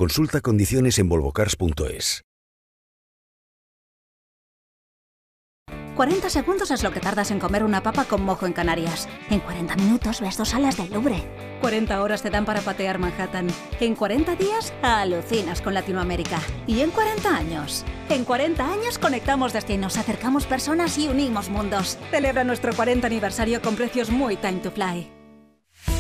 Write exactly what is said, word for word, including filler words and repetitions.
Consulta condiciones en volvocars punto es. cuarenta segundos es lo que tardas en comer una papa con mojo en Canarias. En cuarenta minutos ves dos salas del Louvre. cuarenta horas te dan para patear Manhattan. En cuarenta días alucinas con Latinoamérica. Y en cuarenta años. En cuarenta años conectamos destinos, acercamos personas y unimos mundos. Celebra nuestro cuarenta aniversario con precios muy time to fly.